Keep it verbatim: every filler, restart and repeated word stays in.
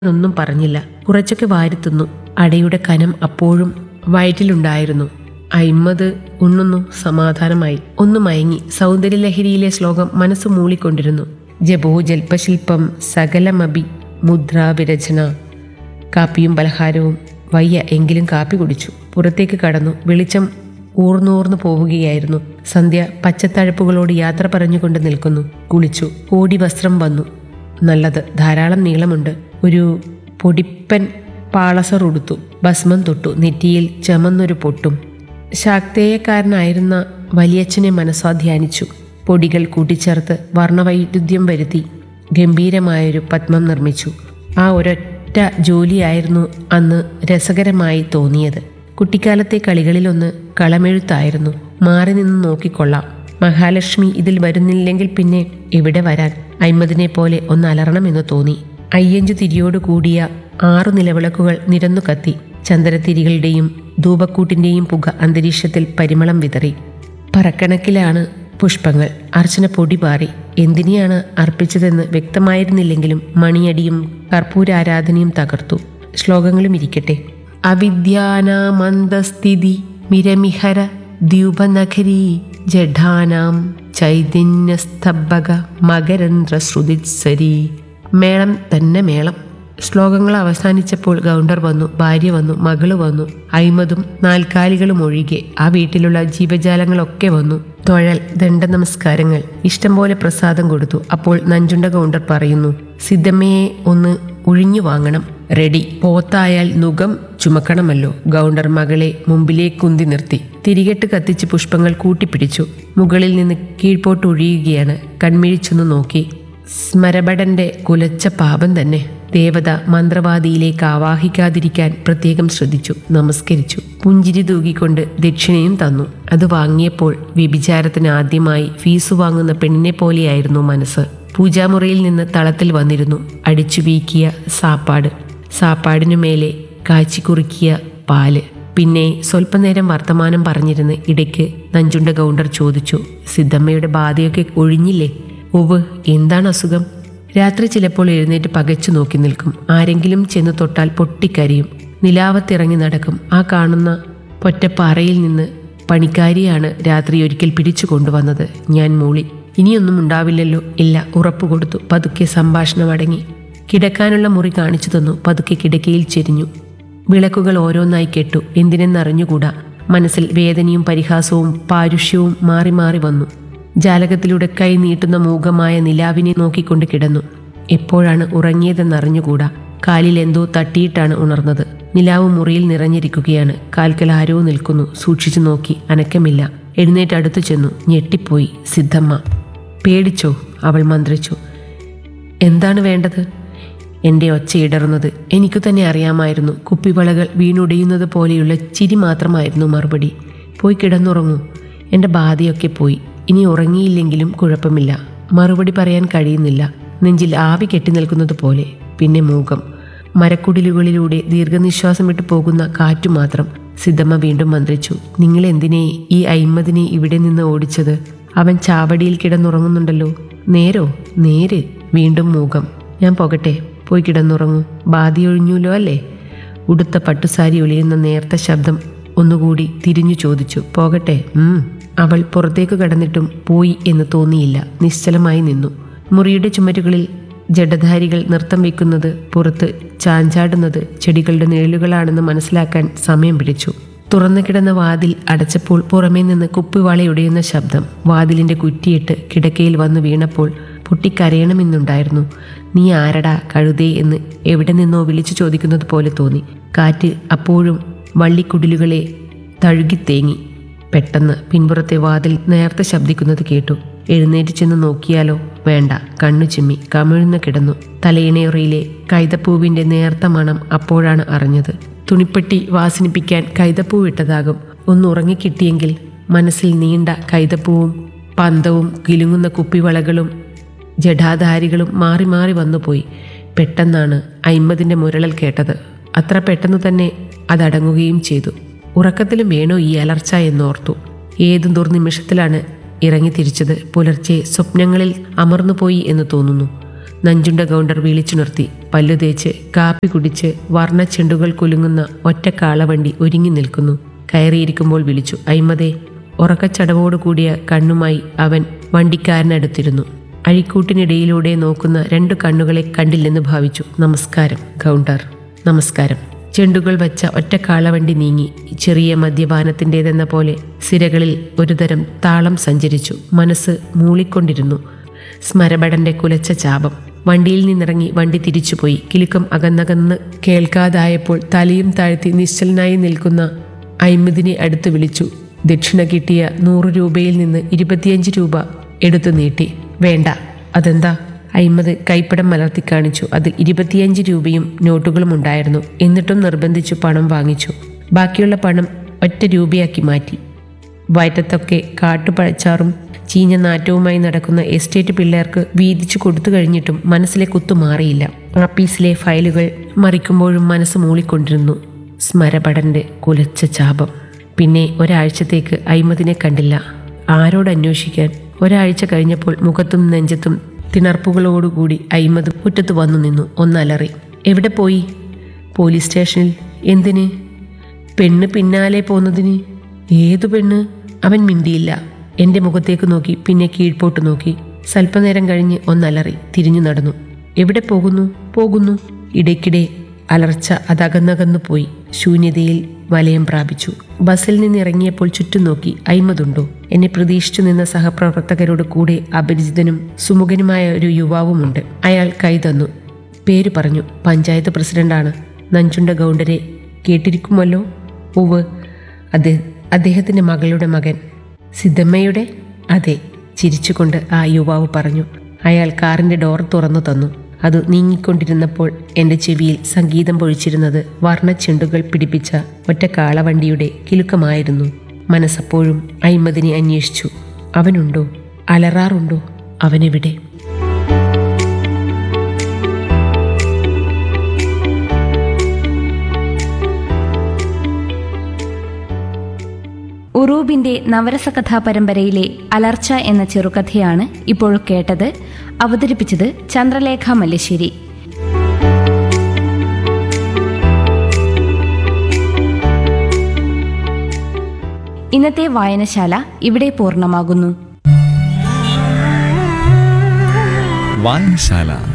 ഒന്നും പറഞ്ഞില്ല. കുറച്ചൊക്കെ വാരിത്തിന്നു. അടയുടെ കനം അപ്പോഴും വയറ്റിലുണ്ടായിരുന്നു. അയിമ്മത് ഉണ്ണുന്നു. സമാധാനമായി. ഒന്ന് മയങ്ങി. സൗന്ദര്യലഹരിയിലെ ശ്ലോകം മനസ്സ് മൂളിക്കൊണ്ടിരുന്നു. ജപോ ജൽപ്പശില്പം സകലമഭി മുദ്രാവിരചന. കാപ്പിയും പലഹാരവും വയ്യ എങ്കിലും കാപ്പി കുടിച്ചു. പുറത്തേക്ക് കടന്നു. വെളിച്ചം ഊർന്നൂർന്നു പോവുകയായിരുന്നു. സന്ധ്യ പച്ചത്തഴപ്പുകളോട് യാത്ര പറഞ്ഞുകൊണ്ട് നിൽക്കുന്നു. കുളിച്ചു. കോടി വസ്ത്രം വന്നു. നല്ലത്. ധാരാളം നീളമുണ്ട്. ഒരു പൊടിപ്പൻ പാളസർ ഉടുത്തു. ഭസ്മം തൊട്ടു. നെറ്റിയിൽ ചമന്നൊരു പൊട്ടും. ശാക്തേയക്കാരനായിരുന്ന വലിയച്ഛനെ മനസ്സാധ്യാനിച്ചു. പൊടികൾ കൂട്ടിച്ചേർത്ത് വർണ്ണവൈരുദ്ധ്യം വരുത്തി ഗംഭീരമായൊരു പത്മം നിർമ്മിച്ചു. ആ ഒരൊറ്റ ജോലിയായിരുന്നു അന്ന് രസകരമായി തോന്നിയത്. കുട്ടിക്കാലത്തെ കളികളിലൊന്ന് കളമെഴുത്തായിരുന്നു. മാറി നിന്ന് നോക്കിക്കൊള്ളാം. മഹാലക്ഷ്മി ഇതിൽ വരുന്നില്ലെങ്കിൽ പിന്നെ എവിടെ വരാൻ? അയ്മദിനെ പോലെ ഒന്ന് അലറണമെന്ന് തോന്നി. അയ്യഞ്ചു തിരിയോട് കൂടിയ ആറു നിലവിളക്കുകൾ നിരന്നു കത്തി. ചന്ദനത്തിരികളുടെയും ധൂപക്കൂട്ടിന്റെയും പുക അന്തരീക്ഷത്തിൽ പരിമളം വിതറി. പറക്കണക്കിലാണ് പുഷ്പങ്ങൾ. അർച്ചന പൊടി പാറി. എന്തിനെയാണ് അർപ്പിച്ചതെന്ന് വ്യക്തമായിരുന്നില്ലെങ്കിലും മണിയടിയും കർപ്പൂരാരാധനയും തകർത്തു. ശ്ലോകങ്ങളും ഇരിക്കട്ടെ. അവിദ്യാനാമന്ദസ്ഥിതി മിരമിഹര ദ്യൂപനഗരീ ജഡാനാം ചൈതന്യസ്തബക മകരന്ധ്രശ്രുതിസരീ. മേളം തന്നെ മേളം. ശ്ലോകങ്ങൾ അവസാനിച്ചപ്പോൾ ഗൗണ്ടർ വന്നു. ഭാര്യ വന്നു. മകള് വന്നു. അയ്മതും നാൽക്കാലികളും ഒഴികെ ആ വീട്ടിലുള്ള ജീവജാലങ്ങളൊക്കെ വന്നു. തൊഴൽ, ദണ്ഡ നമസ്കാരങ്ങൾ. ഇഷ്ടം പോലെ പ്രസാദം കൊടുത്തു. അപ്പോൾ നഞ്ചുണ്ട ഗൗണ്ടർ പറയുന്നു, സിദ്ധമ്മയെ ഒന്ന് ഒഴിഞ്ഞു വാങ്ങണം. റെഡി. പോത്തായാൽ നുകം ചുമക്കണമല്ലോ. ഗൗണ്ടർ മകളെ മുമ്പിലേക്കുന്തി നിർത്തി. തിരികെട്ട് കത്തിച്ച് പുഷ്പങ്ങൾ കൂട്ടിപ്പിടിച്ചു. മുകളിൽ നിന്ന് കീഴ്പോട്ട് ഒഴിയുകയാണ്. കൺമിഴിച്ചൊന്ന് നോക്കി. സ്മരഭടന്റെ കുലച്ച പാപം തന്നെ. ദേവത മന്ത്രവാദിയിലേക്ക് ആവാഹിക്കാതിരിക്കാൻ പ്രത്യേകം ശ്രദ്ധിച്ചു. നമസ്കരിച്ചു. പുഞ്ചിരി തൂകിക്കൊണ്ട് ദക്ഷിണയും തന്നു. അത് വാങ്ങിയപ്പോൾ വ്യഭിചാരത്തിന് ആദ്യമായി ഫീസ് വാങ്ങുന്ന പെണ്ണിനെ പോലെയായിരുന്നു മനസ്സ്. പൂജാമുറിയിൽ നിന്ന് തളത്തിൽ വന്നിരുന്നു. അടിച്ചു വീക്കിയ സാപ്പാട്. സാപ്പാടിനു മേലെ കാച്ചിക്കുറുക്കിയ പാല്. പിന്നെ സ്വല്പനേരം വർത്തമാനം പറഞ്ഞിരുന്ന് ഇടയ്ക്ക് നഞ്ചുണ്ട ഗൗണ്ടർ ചോദിച്ചു, സിദ്ധമ്മയുടെ ബാധയൊക്കെ ഒഴിഞ്ഞില്ലേ? ഉവ്. എന്താണ് അസുഖം? രാത്രി ചിലപ്പോൾ എഴുന്നേറ്റ് പകച്ചു നോക്കി നിൽക്കും. ആരെങ്കിലും ചെന്ന് തൊട്ടാൽ പൊട്ടിക്കരിയും. നിലാവത്തിറങ്ങി നടക്കും. ആ കാണുന്ന പൊറ്റപ്പാറയിൽ നിന്ന് പണിക്കാരിയാണ് രാത്രി ഒരിക്കൽ പിടിച്ചു കൊണ്ടുവന്നത്. ഞാൻ മൂളി. ഇനിയൊന്നും ഉണ്ടാവില്ലല്ലോ? ഇല്ല. ഉറപ്പു കൊടുത്തു. പതുക്കെ സംഭാഷണം അടങ്ങി. കിടക്കാനുള്ള മുറി കാണിച്ചു തന്നു. പതുക്കെ കിടക്കയിൽ ചെരിഞ്ഞു. വിളക്കുകൾ ഓരോന്നായി കെട്ടു. എന്തിനെന്നറിഞ്ഞുകൂടാ. മനസ്സിൽ വേദനയും പരിഹാസവും പാരുഷ്യവും മാറി മാറി വന്നു. ജാലകത്തിലൂടെ കൈ നീട്ടുന്ന മൂകമായ നിലാവിനെ നോക്കിക്കൊണ്ട് കിടന്നു. എപ്പോഴാണ് ഉറങ്ങിയതെന്നറിഞ്ഞുകൂടാ. കാലിൽ എന്തോ തട്ടിയിട്ടാണ് ഉണർന്നത്. നിലാവ് മുറിയിൽ നിറഞ്ഞിരിക്കുകയാണ്. കാൽക്കൽ ആരോ നിൽക്കുന്നു. സൂക്ഷിച്ചു നോക്കി. അനക്കമില്ല. എഴുന്നേറ്റ് അടുത്തു ചെന്നു. ഞെട്ടിപ്പോയി. സിദ്ധമ്മ. പേടിച്ചോ? അവൾ മന്ത്രിച്ചു. എന്താണ് വേണ്ടത്? എൻ്റെ ഒച്ച ഇടറുന്നത് എനിക്കു തന്നെ അറിയാമായിരുന്നു. കുപ്പിവളകൾ വീണുടയുന്നത് പോലെയുള്ള ചിരി മാത്രമായിരുന്നു മറുപടി. പോയി കിടന്നുറങ്ങൂ. എൻ്റെ ബാധയൊക്കെ പോയി. ഇനി ഉറങ്ങിയില്ലെങ്കിലും കുഴപ്പമില്ല. മറുപടി പറയാൻ കഴിയുന്നില്ല. നെഞ്ചിൽ ആവി കെട്ടി നിൽക്കുന്നത് പോലെ. പിന്നെ മൂകം. മരക്കുടിലുകളിലൂടെ ദീർഘനിശ്വാസം വിട്ടു പോകുന്ന കാറ്റു മാത്രം. സിദ്ധമ്മ വീണ്ടും മന്ത്രിച്ചു. നിങ്ങളെന്തിനെ ഈ അയ്മദിനെ ഇവിടെ നിന്ന് ഓടിച്ചത്? അവൻ ചാവടിയിൽ കിടന്നുറങ്ങുന്നുണ്ടല്ലോ. നേരോ? നേര്. വീണ്ടും മൂകം. ഞാൻ പോകട്ടെ? പോയി കിടന്നുറങ്ങൂ. ബാധയൊഴിഞ്ഞൂലോ അല്ലേ? ഉടുത്ത പട്ടുസാരി ഒളിയുന്ന നേർത്ത ശബ്ദം ഒന്നുകൂടി തിരിഞ്ഞു ചോദിച്ചു. പോകട്ടെ? ഉം. അവൾ പുറത്തേക്ക് കടന്നിട്ടും പോയി എന്ന് തോന്നിയില്ല. നിശ്ചലമായി നിന്നു. മുറിയുടെ ചുമരുകളിൽ ജഡധാരികൾ നൃത്തം വയ്ക്കുന്നത്, പുറത്ത് ചാഞ്ചാടുന്നത് ചെടികളുടെ നിഴലുകളാണെന്ന് മനസ്സിലാക്കാൻ സമയം പിടിച്ചു. തുറന്നു കിടന്ന വാതിൽ അടച്ചപ്പോൾ പുറമേ നിന്ന് കുപ്പിവാളയുടയുന്ന ശബ്ദം. വാതിലിന്റെ കുറ്റിയിട്ട് കിടക്കയിൽ വന്നു വീണപ്പോൾ പൊട്ടിക്കരയണമെന്നുണ്ടായിരുന്നു. നീ ആരടാ കഴുതേ എന്ന് എവിടെ നിന്നോ വിളിച്ചു ചോദിക്കുന്നത് പോലെ തോന്നി. കാറ്റ് അപ്പോഴും വള്ളിക്കുടിലുകളെ തഴുകിത്തേങ്ങി. പെട്ടെന്ന് പിൻപുറത്തെ വാതിൽ നേർത്ത് ശബ്ദിക്കുന്നത് കേട്ടു. എഴുന്നേറ്റ് ചെന്ന് നോക്കിയാലോ? വേണ്ട. കണ്ണു ചിമ്മി കമിഴ്ന്നു കിടന്നു. തലയിണയുറയിലെ കൈതപ്പൂവിന്റെ നേർത്ത മണം അപ്പോഴാണ് അറിഞ്ഞത്. തുണിപ്പെട്ടി വാസനിപ്പിക്കാൻ കൈതപ്പൂ ഇട്ടതാകും. ഒന്ന് ഉറങ്ങിക്കിട്ടിയെങ്കിൽ. മനസ്സിൽ നീണ്ട കൈതപ്പൂവും പന്തവും കിലുങ്ങുന്ന കുപ്പിവളകളും ജഡാധാരികളും മാറി മാറി വന്നുപോയി. പെട്ടെന്നാണ് അയ്മദിന്റെ മുരളൽ കേട്ടത്. അത്ര പെട്ടെന്ന് തന്നെ അതടങ്ങുകയും ചെയ്തു. ഉറക്കത്തിലും വേണോ ഈ അലർച്ച എന്നോർത്തു. ഏതു ദുർനിമിഷത്തിലാണ് ഇറങ്ങി തിരിച്ചത്? പുലർച്ചെ സ്വപ്നങ്ങളിൽ അമർന്നുപോയി എന്ന് തോന്നുന്നു. നഞ്ചുണ്ട ഗൗണ്ടർ വിളിച്ചുണർത്തി. പല്ലു തേച്ച് കാപ്പി കുടിച്ച് വർണ്ണച്ചെണ്ടുകൾ കുലുങ്ങുന്ന ഒറ്റ കാളവണ്ടി ഒരുങ്ങി നിൽക്കുന്നു. കയറിയിരിക്കുമ്പോൾ വിളിച്ചു. അയ്മതേ. ഉറക്കച്ചടവോടു കൂടിയ കണ്ണുമായി അവൻ വണ്ടിക്കാരനടുത്തിരുന്നു. അഴിക്കൂട്ടിനിടയിലൂടെ നോക്കുന്ന രണ്ടു കണ്ണുകളെ കണ്ടില്ലെന്ന് ഭാവിച്ചു. നമസ്കാരം ഗൗണ്ടർ. നമസ്കാരം. ചെണ്ടുകൾ വച്ച ഒറ്റ കാളവണ്ടി നീങ്ങി. ചെറിയ മദ്യപാനത്തിൻ്റെതെന്ന പോലെ സിരകളിൽ ഒരുതരം താളം സഞ്ചരിച്ചു. മനസ്സ് മൂളിക്കൊണ്ടിരുന്നു. സ്മരഭടന്റെ കുലച്ച ചാപം. വണ്ടിയിൽ നിന്നിറങ്ങി വണ്ടി തിരിച്ചുപോയി. കിലുക്കം അകന്നകന്ന് കേൾക്കാതായപ്പോൾ തലയും താഴ്ത്തി നിശ്ചലനായി നിൽക്കുന്ന അയ്മദിനെ അടുത്ത് വിളിച്ചു. ദക്ഷിണ കിട്ടിയ നൂറ് രൂപയിൽ നിന്ന് ഇരുപത്തിയഞ്ച് രൂപ എടുത്തു നീട്ടി. വേണ്ട. അതെന്താ? അയ്മദ് കൈപ്പടം മലർത്തി കാണിച്ചു. അതിൽ ഇരുപത്തിയഞ്ച് രൂപയും നോട്ടുകളും ഉണ്ടായിരുന്നു. എന്നിട്ടും നിർബന്ധിച്ചു പണം വാങ്ങിച്ചു. ബാക്കിയുള്ള പണം ഒറ്റ രൂപയാക്കി മാറ്റി. വയറ്റത്തൊക്കെ കാട്ടുപഴച്ചാറും ചീഞ്ഞ നാറ്റവുമായി നടക്കുന്ന എസ്റ്റേറ്റ് പിള്ളേർക്ക് വീതിച്ചു കൊടുത്തു കഴിഞ്ഞിട്ടും മനസ്സിലെ കുത്തു മാറിയില്ല. ആപ്പീസിലെ ഫയലുകൾ മറിക്കുമ്പോഴും മനസ്സ് മൂളിക്കൊണ്ടിരുന്നു. സ്മരഭടന്റെ കുലച്ച ചാപം. പിന്നെ ഒരാഴ്ചത്തേക്ക് അയ്മദിനെ കണ്ടില്ല. ആരോടന്വേഷിക്കാൻ? ഒരാഴ്ച കഴിഞ്ഞപ്പോൾ മുഖത്തും നെഞ്ചത്തും തിണർപ്പുകളോടുകൂടി അയ്മദ് മുറ്റത്ത് വന്നു നിന്നു. ഒന്നലറി. എവിടെ പോയി? പോലീസ് സ്റ്റേഷനിൽ. എന്തിന്? പെണ്ണ് പിന്നാലെ പോന്നതിന്. ഏതു പെണ്ണ്? അവൻ മിണ്ടിയില്ല. എൻ്റെ മുഖത്തേക്ക് നോക്കി, പിന്നെ കീഴ്പോട്ട് നോക്കി. സ്വല്പനേരം കഴിഞ്ഞ് ഒന്നലറി. തിരിഞ്ഞു നടന്നു. എവിടെ പോകുന്നു? പോകുന്നു. ഇടയ്ക്കിടെ അലർച്ച അതകന്നകന്നു പോയി. ശൂന്യതയിൽ വലയം പ്രാപിച്ചു. ബസ്സിൽ നിന്നിറങ്ങിയപ്പോൾ ചുറ്റും നോക്കി. അയ്മദുണ്ടോ? എന്നെ പ്രതീക്ഷിച്ചു നിന്ന സഹപ്രവർത്തകരോട് കൂടെ അപരിചിതനും സുമുഖനുമായ ഒരു യുവാവുമുണ്ട്. അയാൾ കൈ തന്നു. പേര് പറഞ്ഞു. പഞ്ചായത്ത് പ്രസിഡന്റാണ്. നഞ്ചുണ്ട ഗൗണ്ടരെ കേട്ടിരിക്കുമല്ലോ? ഉവ്. അതെ, അദ്ദേഹത്തിൻ്റെ മകളുടെ മകൻ. സിദ്ധമ്മയുടെ? അതെ. ചിരിച്ചുകൊണ്ട് ആ യുവാവ് പറഞ്ഞു. അയാൾ കാറിൻ്റെ ഡോർ തുറന്നു തന്നു. അത് നീങ്ങിക്കൊണ്ടിരുന്നപ്പോൾ എൻ്റെ ചെവിയിൽ സംഗീതം പൊഴിച്ചിരുന്നത് വർണ്ണച്ചെണ്ടുകൾ പിടിപ്പിച്ച ഒറ്റ കാളവണ്ടിയുടെ കിലുക്കമായിരുന്നു. മനസ്സപ്പോഴും അയ്മദിനെ അന്വേഷിച്ചു. അവനുണ്ടോ? അലറാറുണ്ടോ? അവനെവിടെ? ഉറൂബിന്റെ നവരസകഥാ പരമ്പരയിലെ അലർച്ച എന്ന ചെറുകഥയാണ് ഇപ്പോൾ കേട്ടത്. അവതരിപ്പിച്ചത് ചന്ദ്രലേഖ മല്ലശ്ശേരി. ഇന്നത്തെ വായനശാല ഇവിടെ പൂർണ്ണമാകുന്നു. വായനശാല.